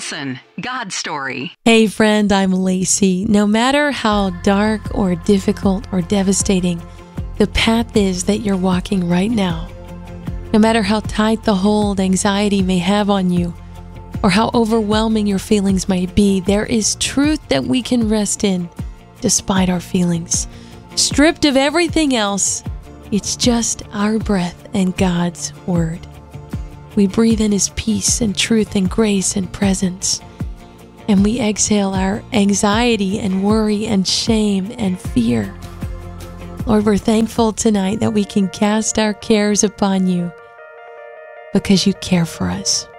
Wilson, God Story. Hey friend, I'm Lacey. No matter how dark or difficult or devastating the path is that you're walking right now, no matter how tight the hold anxiety may have on you, or how overwhelming your feelings might be, there is truth that we can rest in despite our feelings. Stripped of everything else, it's just our breath and God's Word. We breathe in His peace and truth and grace and presence. And we exhale our anxiety and worry and shame and fear. Lord, we're thankful tonight that we can cast our cares upon You because You care for us.